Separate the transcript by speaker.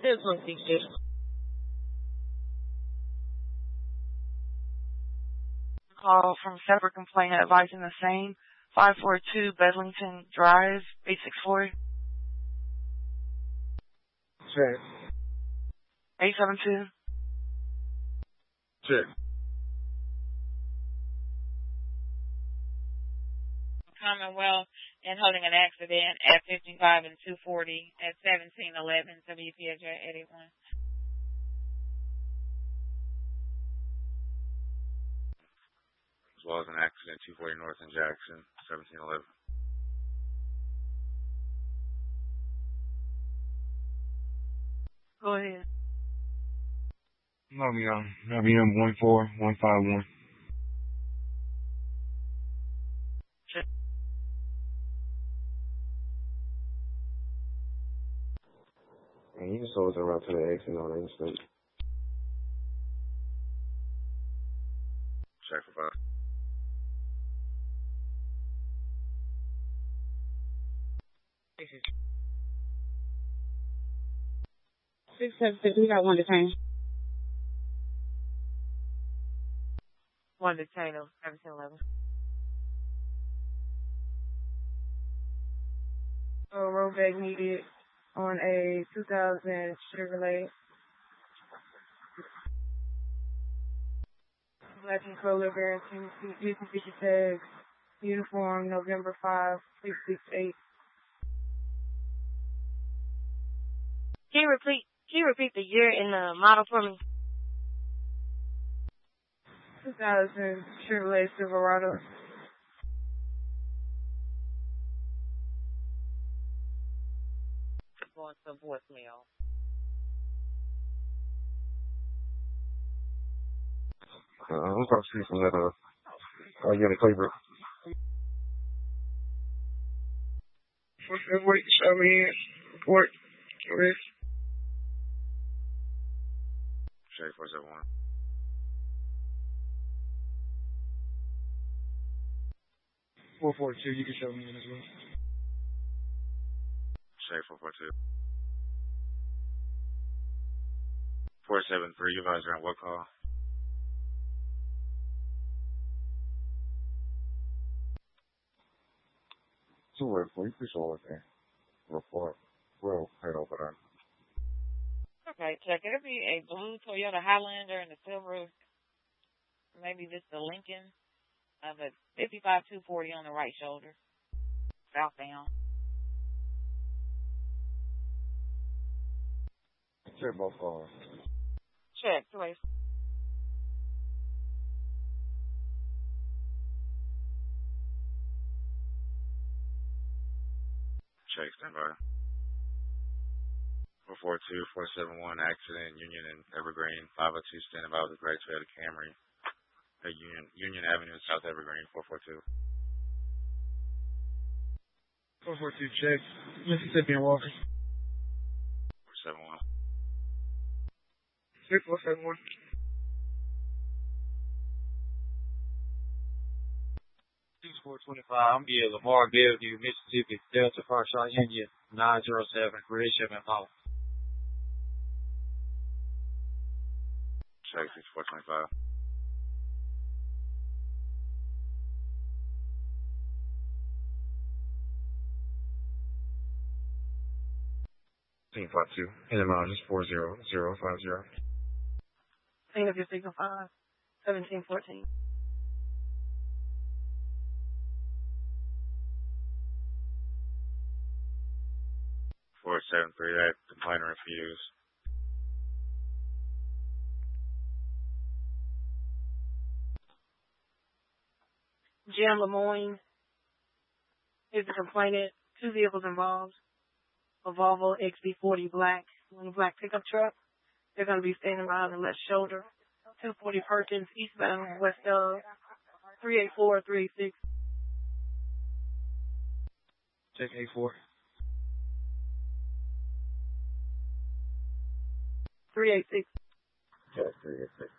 Speaker 1: There's no secret. Call from separate complaint advising the same. 542 Bedlington Drive, 864.
Speaker 2: Check.
Speaker 1: 872.
Speaker 2: Check.
Speaker 3: Commonwealth and holding an accident at 55 and 240 at 1711 WPJ 81.
Speaker 4: As well as an accident 240 North in Jackson, 1711.
Speaker 1: Go ahead.
Speaker 2: Navium 14151.
Speaker 1: Check.
Speaker 2: Man, you just always around to the exit on the instant.
Speaker 4: Check for both.
Speaker 5: Six, 7, 6, we got one detained.
Speaker 1: One detained of 1711.
Speaker 6: Road bag needed on a 2000 Chevrolet. Black and color variant, using feature tags, uniform, November 5, 668.
Speaker 1: Can you repeat the year and the model for me?
Speaker 6: 2000 Chevrolet Silverado.
Speaker 1: Going to voicemail.
Speaker 2: I'm going to see from that, Unit Cleaver.
Speaker 6: What show me in? Report. Risk.
Speaker 4: Check 471.
Speaker 2: You can show me in as well.
Speaker 4: Check 442. 473, you guys are on what call?
Speaker 2: Two words for you, please hold it there. Report. We'll head over there.
Speaker 3: Okay, check. It'll be a blue Toyota Highlander and a silver, maybe just a Lincoln of a 55-240 on the right shoulder, southbound.
Speaker 2: Check both cars.
Speaker 3: Check, please.
Speaker 4: Check, stand by. 442, 471, accident, Union and Evergreen, 502, standing by with a gray Toyota Camry. Union Avenue, South Evergreen, 442.
Speaker 2: 442, check. Mississippi and Walker.
Speaker 4: 471.
Speaker 6: 6471.
Speaker 7: I'm via Lamar Bellevue, Mississippi, Delta Parshall India, 907, creation and Holland.
Speaker 4: Check 6425.
Speaker 2: Team 52, NMI is 40050.
Speaker 1: Scene of your signal 5, 1714.
Speaker 4: Four seven three. That complainer refused.
Speaker 1: Jim Lemoyne is the complainant. 2 vehicles involved. A Volvo XB40 black, one black pickup truck. They're going to be standing by on the left shoulder. 240 Perkins, eastbound, west of 384-386.
Speaker 2: Check 84.
Speaker 1: 386.
Speaker 2: Check 386.